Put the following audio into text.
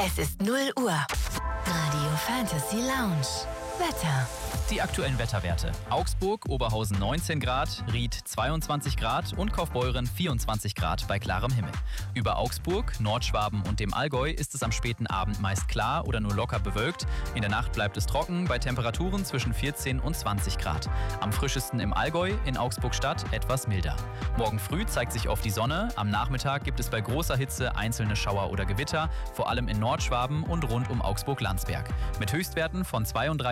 Es ist 0 Uhr. Radio Fantasy Lounge. Wetter. Die aktuellen Wetterwerte. Augsburg, Oberhausen 19 Grad, Ried 22 Grad und Kaufbeuren 24 Grad bei klarem Himmel. Über Augsburg, Nordschwaben und dem Allgäu ist es am späten Abend meist klar oder nur locker bewölkt. In der Nacht bleibt es trocken bei Temperaturen zwischen 14 und 20 Grad. Am frischesten im Allgäu, in Augsburg-Stadt etwas milder. Morgen früh zeigt sich oft die Sonne. Am Nachmittag gibt es bei großer Hitze einzelne Schauer oder Gewitter, vor allem in Nordschwaben und rund um Augsburg-Landsberg. Mit Höchstwerten von 32